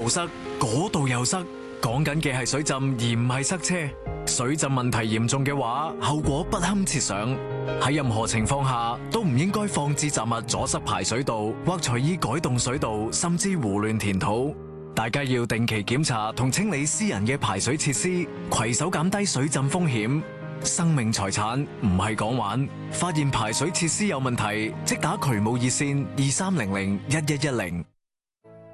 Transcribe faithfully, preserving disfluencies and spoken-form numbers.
塞，嗰度又塞，講緊嘅係水浸而唔係塞車。水浸問題嚴重嘅話，後果不堪設想。喺任何情況下都唔應該放置雜物阻塞排水道，或隨意改動水道，甚至胡亂填土。大家要定期檢查同清理私人嘅排水設施，攜手減低水浸風險。生命財產唔係講玩，發現排水設施有問題，即打渠務熱線二三零零一一一零。